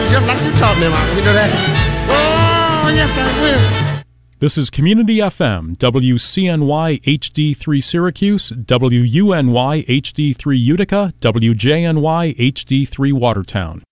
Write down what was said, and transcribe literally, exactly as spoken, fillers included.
just like you taught me, Mama. You know that? Oh, yes, I will. This is Community F M, W C N Y H D three Syracuse, W U N Y H D three Utica, W J N Y H D three Watertown.